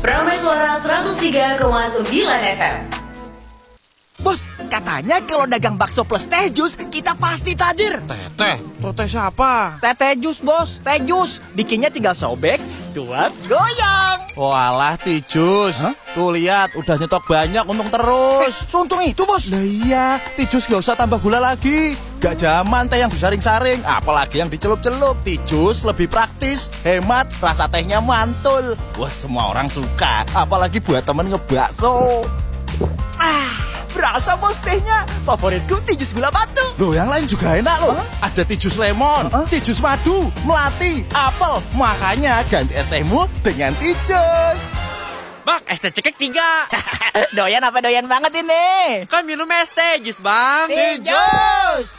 Prameswara 103,9 FM. Bos, katanya kalau dagang bakso plus teh jus, kita pasti tajir. Teh siapa? Teh jus, bos. Teh jus. Bikinnya tinggal sobek, tuang, goyang. Walah, Tijus. Hah? Tuh lihat, udah nyetok banyak, untung terus. Suntung itu, bos. Lah iya, Tijus gak usah tambah gula lagi. Gak zaman teh yang disaring-saring, apalagi yang dicelup-celup. Tijus lebih praktis, hemat, rasa tehnya mantul. Wah, semua orang suka, apalagi buat temen ngebakso. Berasa bos tehnya. Favoritku Tijus gula batu. Loh, yang lain juga enak loh. Ada Tijus lemon, Tijus madu, melati, apel. Makanya ganti es tehmu dengan Tijus. Bang, es teh cekek 3. Doyan apa doyan banget ini? Kan minum es teh jus, Bang. Tijus.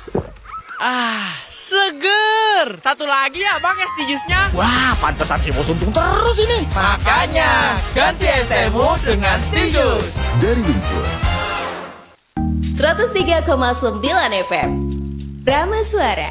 Seger. Satu lagi ya, Bang, es tijusnya. Wah, pantesan si bos untung terus ini. Makanya ganti es tehmu dengan Tijus. Dari Winswood. 103,9 FM. Prameswara.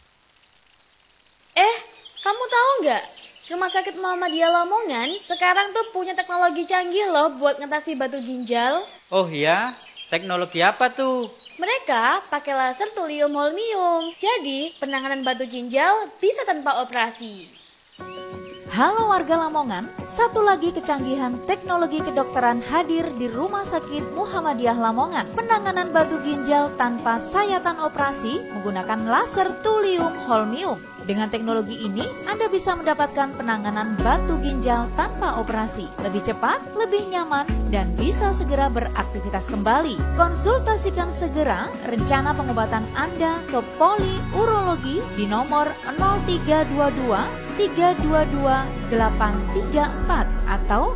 Kamu tahu nggak? Rumah sakit Muhammadiyah Lamongan sekarang tuh punya teknologi canggih loh buat ngatasi batu ginjal. Oh iya? Teknologi apa tuh? Mereka pakai laser thulium holmium. Jadi, penanganan batu ginjal bisa tanpa operasi. Halo warga Lamongan, satu lagi kecanggihan teknologi kedokteran hadir di Rumah Sakit Muhammadiyah Lamongan. Penanganan batu ginjal tanpa sayatan operasi menggunakan laser thulium holmium. Dengan teknologi ini, Anda bisa mendapatkan penanganan batu ginjal tanpa operasi. Lebih cepat, lebih nyaman, dan bisa segera beraktivitas kembali. Konsultasikan segera rencana pengobatan Anda ke Poli Urologi di nomor 0322 322 834 atau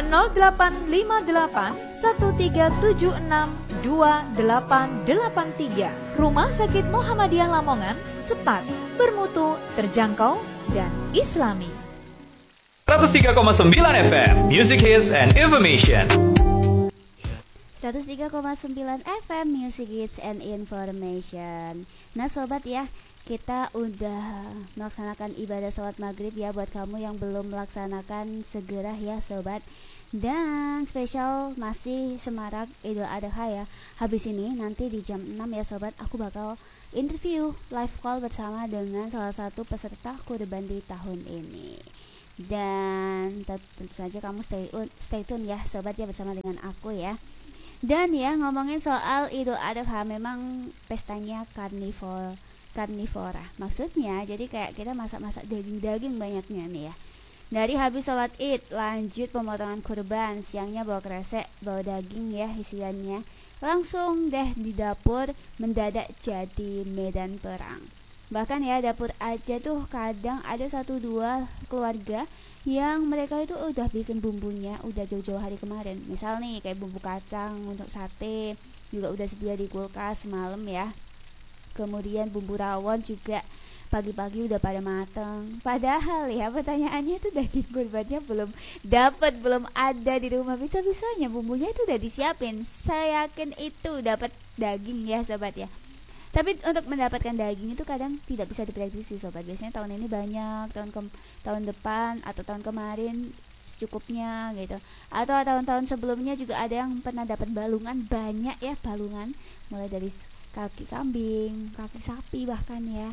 0858 1376 2883. Rumah Sakit Muhammadiyah Lamongan, cepat, bermutu, terjangkau, dan islami. 103,9 FM Music Hits and Information. 103,9 FM Music Hits and Information. Nah sobat ya, kita udah melaksanakan ibadah sholat maghrib ya. Buat kamu yang belum melaksanakan, segera ya sobat. Dan spesial masih semarak Idul Adha ya. Habis ini nanti di jam 6 ya sobat, aku bakal interview live call bersama dengan salah satu peserta kurban di tahun ini. Dan tentu saja kamu stay tune ya sobat ya, bersama dengan aku ya. Dan ya, ngomongin soal Idul Adha, memang pestanya karnivora. Maksudnya jadi kayak kita masak-masak daging-daging banyaknya nih ya. Dari habis sholat id, lanjut pemotongan kurban. Siangnya bawa kresek, bawa daging ya isiannya. Langsung deh di dapur, mendadak jadi medan perang. Bahkan ya, dapur aja tuh kadang ada 1-2 keluarga yang mereka itu udah bikin bumbunya udah jauh-jauh hari kemarin. Misal nih kayak bumbu kacang untuk sate juga udah sedia di kulkas semalam ya. Kemudian bumbu rawon juga pagi-pagi udah pada mateng. Padahal ya, pertanyaannya itu daging kurbannya belum ada di rumah. Bisa-bisanya bumbunya itu udah disiapin. Saya yakin itu dapat daging ya sobat ya. Tapi untuk mendapatkan daging itu kadang tidak bisa diprediksi sobat. Biasanya tahun ini banyak, tahun depan atau tahun kemarin secukupnya gitu. Atau tahun-tahun sebelumnya juga ada yang pernah dapat balungan banyak ya, balungan mulai dari kaki kambing, kaki sapi bahkan ya.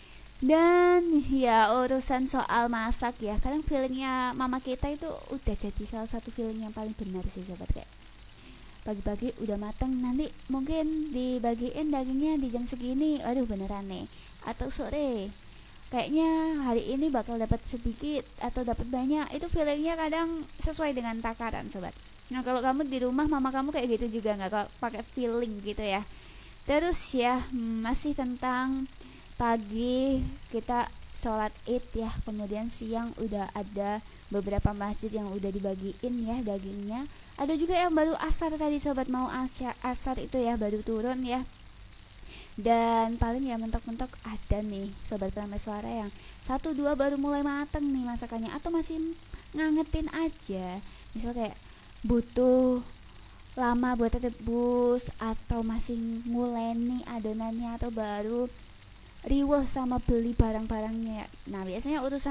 Dan ya urusan soal masak ya, kadang feelingnya mama kita itu udah jadi salah satu feeling yang paling benar sih sobat. Kayak pagi-pagi udah mateng, nanti mungkin dibagiin dagingnya di jam segini, aduh beneran nih. Atau sore, kayaknya hari ini bakal dapat sedikit atau dapat banyak. Itu feelingnya kadang sesuai dengan takaran sobat. Nah kalau kamu di rumah, mama kamu kayak gitu juga nggak? Kalau pakai feeling gitu ya. Terus ya, masih tentang pagi kita sholat id ya, kemudian siang udah ada beberapa masjid yang udah dibagiin ya dagingnya. Ada juga yang baru asar tadi sobat, mau asar itu ya baru turun ya. Dan paling ya mentok-mentok ada nih sobat Prameswara yang 1-2 baru mulai mateng nih masakannya, atau masih ngangetin aja. Misal kayak butuh lama buat rebus, atau masih nguleni adonannya, atau baru riweh sama beli barang-barangnya. Nah biasanya urusan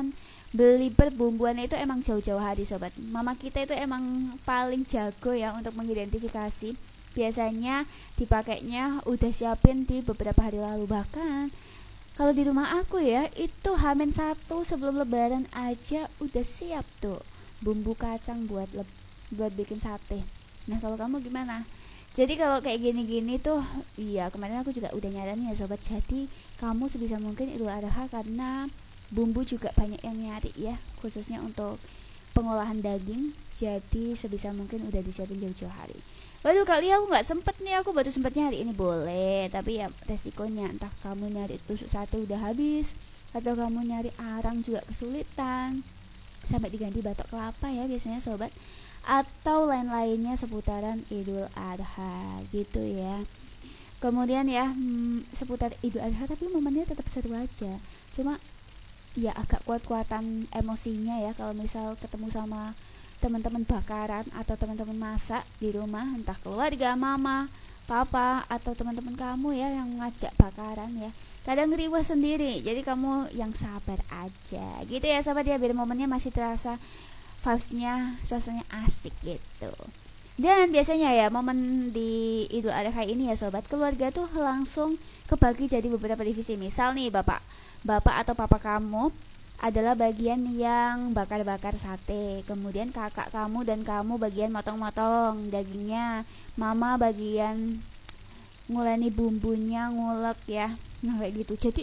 beli perbumbuannya itu emang jauh-jauh hari sobat. Mama kita itu emang paling jago ya untuk mengidentifikasi. Biasanya dipakainya udah siapin di beberapa hari lalu. Bahkan kalau di rumah aku ya, itu H-1 sebelum lebaran aja udah siap tuh bumbu kacang buat bikin sate. Nah kalau kamu gimana? Jadi kalau kayak gini-gini tuh, iya kemarin aku juga udah nyaranin ya sobat. Jadi kamu sebisa mungkin Idul Adha, karena bumbu juga banyak yang nyari ya, khususnya untuk pengolahan daging. Jadi sebisa mungkin udah disiapin jauh-jauh hari. Waduh kali aku nggak sempet nih, aku baru sempet nyari ini. Boleh, tapi ya resikonya entah kamu nyari tusuk sate udah habis, atau kamu nyari arang juga kesulitan, sampai diganti batok kelapa ya biasanya sobat, atau lain-lainnya seputaran Idul Adha gitu ya. Kemudian ya seputar Idul Adha, tapi momennya tetap seru aja. Cuma ya agak kuat-kuatan emosinya ya kalau misal ketemu sama teman-teman bakaran atau teman-teman masak di rumah, entah keluarga, mama, papa, atau teman-teman kamu ya yang ngajak bakaran ya. Kadang riwah sendiri, jadi kamu yang sabar aja gitu ya sahabat ya, biar momennya masih terasa vibes-nya, suasananya asik gitu. Dan biasanya ya momen di Idul Adha ini ya sobat, keluarga tuh langsung kebagi jadi beberapa divisi. Misal nih bapak atau papa kamu adalah bagian yang bakar-bakar sate, kemudian kakak kamu dan kamu bagian motong-motong dagingnya, mama bagian nguleni bumbunya, ngulek ya, nah kayak gitu. Jadi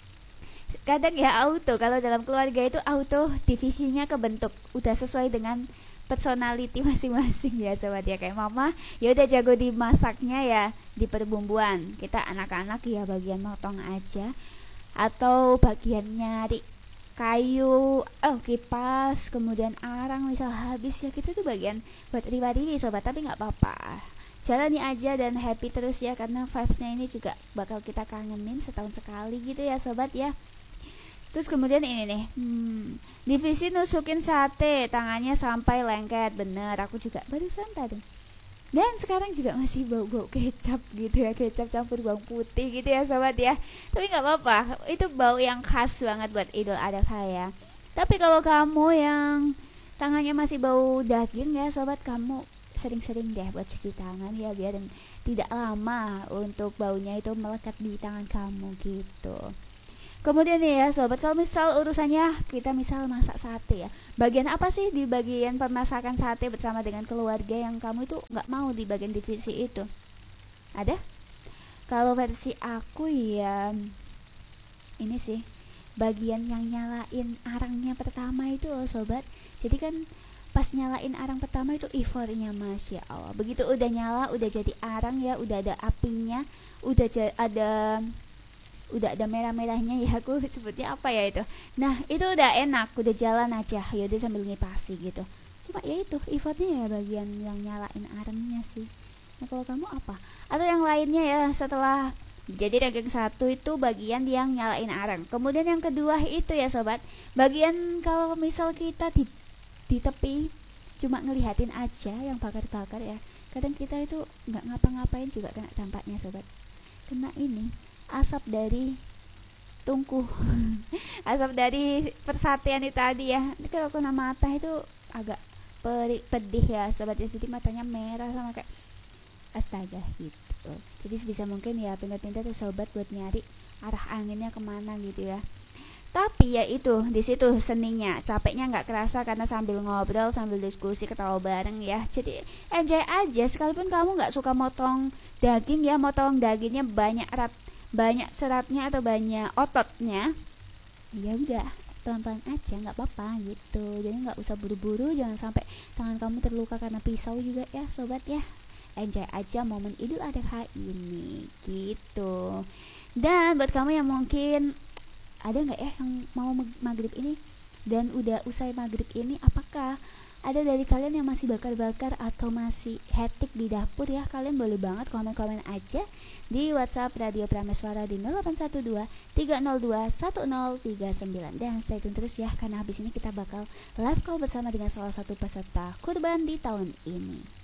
kadang ya auto, kalau dalam keluarga itu auto divisinya kebentuk udah sesuai dengan personality masing-masing ya sobat ya. Kayak mama ya udah jago di masaknya ya, di perbumbuan. Kita anak-anak ya bagian motong aja, atau bagian nyari kayu, kipas, kemudian arang misal habis ya, kita tuh bagian buat riwa-riwi sobat. Tapi nggak apa-apa, jalani aja dan happy terus ya, karena vibesnya ini juga bakal kita kangenin setahun sekali gitu ya sobat ya. Terus kemudian ini nih, divisi nusukin sate, tangannya sampai lengket. Bener, aku juga barusan tadi. Dan sekarang juga masih bau-bau kecap gitu ya, kecap campur bawang putih gitu ya sobat ya. Tapi gak apa-apa, itu bau yang khas banget buat Idul Adha ya. Tapi kalau kamu yang tangannya masih bau daging ya sobat, kamu sering-sering deh buat cuci tangan ya, biar tidak lama untuk baunya itu melekat di tangan kamu gitu. Kemudian nih ya sobat, kalau misal urusannya kita misal masak sate ya, bagian apa sih di bagian pemasakan sate bersama dengan keluarga yang kamu itu nggak mau di bagian divisi itu? Ada? Kalau versi aku ya ini sih, bagian yang nyalain arangnya pertama itu loh sobat. Jadi kan pas nyalain arang pertama itu euforia Masya Allah. Begitu udah nyala, udah jadi arang ya, udah ada apinya, udah ada merah-merahnya ya, aku sebutnya apa ya itu. Nah itu udah enak, udah jalan aja ya, udah sambil ngipasi gitu. Cuma ya itu effortnya ya bagian yang nyalain arangnya sih. Nah kalau kamu apa? Atau yang lainnya ya, setelah jadi daging satu itu bagian yang nyalain arang. Kemudian yang kedua itu ya sobat, bagian kalau misal kita di tepi cuma ngelihatin aja yang bakar-bakar ya, kadang kita itu nggak ngapa-ngapain juga kena dampaknya sobat. Kena ini asap dari tungku asap dari persatian itu tadi ya. Ini kalau kena mata itu agak pedih ya sobat ya, jadi matanya merah sama kayak astaga gitu. Jadi sebisa mungkin ya pindah-pindah tuh sobat buat nyari arah anginnya kemana gitu ya. Tapi ya itu di situ seninya, capeknya nggak kerasa karena sambil ngobrol, sambil diskusi, ketawa bareng ya. Jadi enjoy aja, sekalipun kamu nggak suka motong daging ya, motong dagingnya banyak seratnya atau banyak ototnya, ya udah pelan-pelan aja, nggak apa-apa gitu. Jadi nggak usah buru-buru, jangan sampai tangan kamu terluka karena pisau juga ya sobat ya. Enjoy aja momen Idul Adha ini gitu. Dan buat kamu yang mungkin ada nggak ya yang mau maghrib ini dan udah usai maghrib ini, apakah ada dari kalian yang masih bakar-bakar atau masih hektik di dapur ya? Kalian boleh banget komen-komen aja di WhatsApp Radio Prameswara di 0812 302 1039. Dan stay tune terus ya, karena habis ini kita bakal live call bersama dengan salah satu peserta kurban di tahun ini.